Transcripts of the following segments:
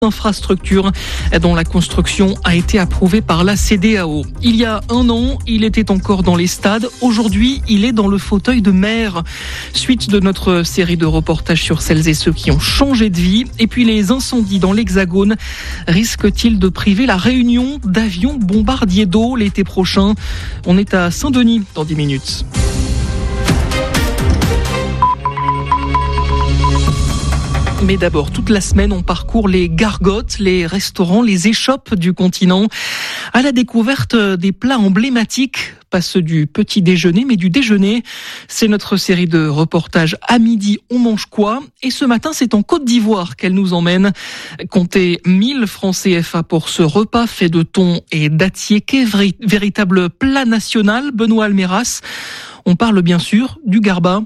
infrastructure dont la construction a été approuvée par la CEDEAO. Il y a un an, il était encore dans les stades. Aujourd'hui, il est dans le fauteuil de maire. Suite de notre série de reportages sur celles et ceux qui ont changé de vie. Et puis les incendies dans l'Hexagone risquent-ils de priver la Réunion d'avions bombardiers d'eau l'été prochain? On est à Saint-Denis dans 10 minutes. Mais d'abord, toute la semaine, on parcourt les gargotes, les restaurants, les échoppes du continent à la découverte des plats emblématiques, pas ceux du petit déjeuner, mais du déjeuner. C'est notre série de reportages À midi, on mange quoi? Et ce matin, c'est en Côte d'Ivoire qu'elle nous emmène. Comptez 1000 francs CFA pour ce repas fait de thon et d'attiéké, véritable plat national. Benoît Almeras, on parle bien sûr du garba.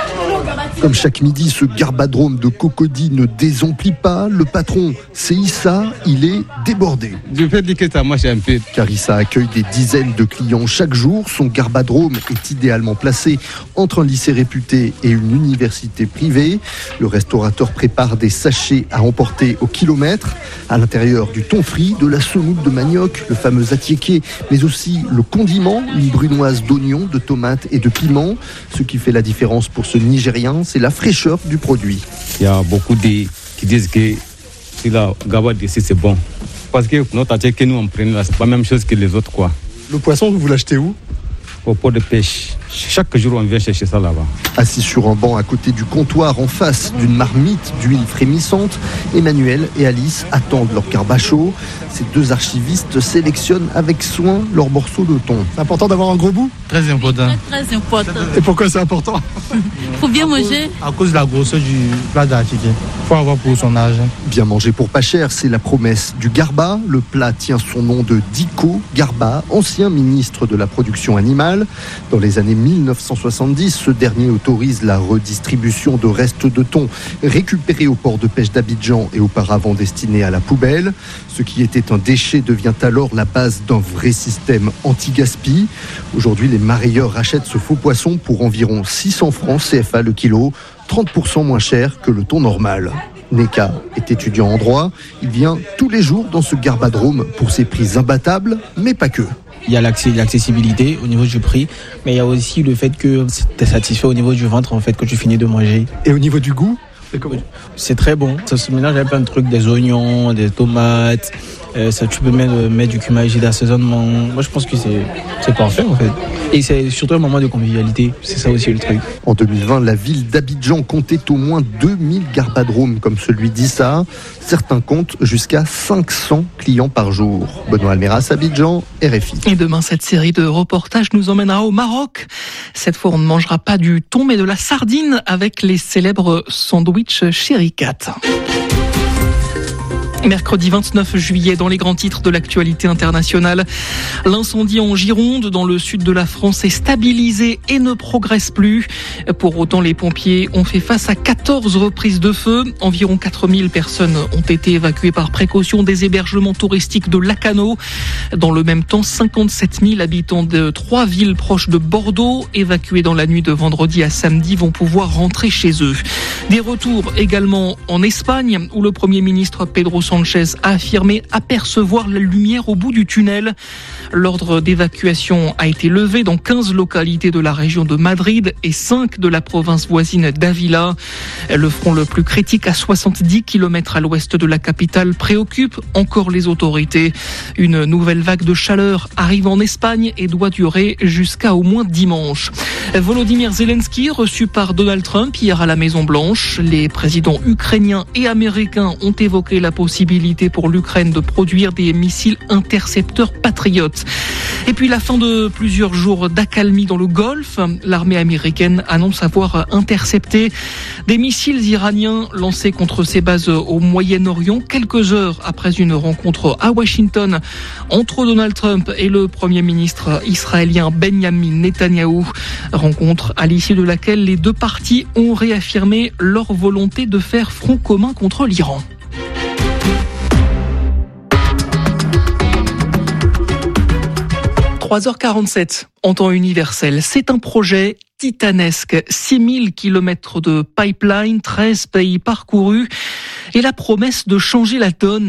Comme chaque midi, ce garbadrome de Cocody ne désemplit pas. Le patron, c'est Issa, il est débordé. Je peux dire que ça marche un peu. Car Issa accueille des dizaines de clients chaque jour. Son garbadrome est idéalement placé entre un lycée réputé et une université privée. Le restaurateur prépare des sachets à emporter au kilomètre. À l'intérieur, du thon frit, de la semoule de manioc, le fameux attiéké, mais aussi le condiment, une brunoise d'oignons, de tomates et de piments. Ce qui fait la différence pour ce Nigérien, c'est la fraîcheur du produit. Il y a beaucoup qui disent que si la garba d'ici c'est bon. Parce que notre attiéké que nous on prend là, c'est pas la même chose que les autres quoi. Le poisson, vous l'achetez où? Au port de pêche. Chaque jour on vient chercher ça là-bas. Assis sur un banc à côté du comptoir, en face d'une marmite d'huile frémissante, Emmanuel et Alice attendent leur garba chaud. Ces deux archivistes sélectionnent avec soin leurs morceaux de thon. C'est important d'avoir un gros bout? Très important. Très important. Et pourquoi c'est important? Faut bien manger. À cause de la grosseur du plat d'attiéké. Faut avoir pour son argent. Bien manger pour pas cher, c'est la promesse du garba. Le plat tient son nom de Diko Garba, ancien ministre de la production animale. Dans les années 1970, ce dernier autorise la redistribution de restes de thon récupérés au port de pêche d'Abidjan et auparavant destinés à la poubelle. Ce qui était un déchet devient alors la base d'un vrai système anti-gaspi. Aujourd'hui, les marailleurs rachètent ce faux poisson pour environ 600 francs CFA le kilo, 30% moins cher que le thon normal. Neka est étudiant en droit. Il vient tous les jours dans ce garbadrome pour ses prix imbattables, mais pas que. Il y a l'accessibilité au niveau du prix, mais il y a aussi le fait que tu es satisfait au niveau du ventre en fait que tu finis de manger. Et au niveau du goût, c'est comment? C'est très bon. Ça se mélange avec plein de trucs, des oignons, des tomates. Ça, tu peux mettre du cumin d'assaisonnement. Moi, je pense que c'est parfait en fait. Et c'est surtout un moment de convivialité. C'est ça aussi le truc. En 2020, la ville d'Abidjan comptait au moins 2000 garbadromes comme celui d'Issa. Certains comptent jusqu'à 500 clients par jour. Benoît Almeras, Abidjan, RFI. Et demain, cette série de reportages nous emmènera au Maroc. Cette fois, on ne mangera pas du thon, mais de la sardine avec les célèbres sandwichs Chéricat. Mercredi 29 juillet, dans les grands titres de l'actualité internationale, l'incendie en Gironde, dans le sud de la France, est stabilisé et ne progresse plus. Pour autant, les pompiers ont fait face à 14 reprises de feu. Environ 4000 personnes ont été évacuées par précaution des hébergements touristiques de Lacanau. Dans le même temps, 57 000 habitants de 3 villes proches de Bordeaux, évacués dans la nuit de vendredi à samedi, vont pouvoir rentrer chez eux. Des retours également en Espagne, où le Premier ministre Pedro Sanchez a affirmé apercevoir la lumière au bout du tunnel. L'ordre d'évacuation a été levé dans 15 localités de la région de Madrid et 5 de la province voisine d'Ávila. Le front le plus critique, à 70 km à l'ouest de la capitale, préoccupe encore les autorités. Une nouvelle vague de chaleur arrive en Espagne et doit durer jusqu'à au moins dimanche. Volodymyr Zelensky, reçu par Donald Trump hier à la Maison-Blanche. Les présidents ukrainiens et américains ont évoqué la possibilité pour l'Ukraine de produire des missiles intercepteurs patriotes. Et puis la fin de plusieurs jours d'accalmie dans le Golfe. L'armée américaine annonce avoir intercepté des missiles iraniens lancés contre ses bases au Moyen-Orient quelques heures après une rencontre à Washington entre Donald Trump et le Premier ministre israélien Benjamin Netanyahou. Rencontre à l'issue de laquelle les deux parties ont réaffirmé leur volonté de faire front commun contre l'Iran. 3h47 en temps universel. C'est un projet titanesque. 6000 kilomètres de pipeline, 13 pays parcourus et la promesse de changer la donne